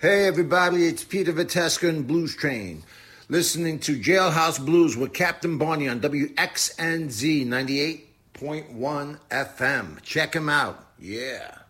Hey everybody, it's Peter Viteska and Blues Train. Listening to Jailhouse Blues with Captain Barney on WXNZ 98.1 FM. Check him out. Yeah.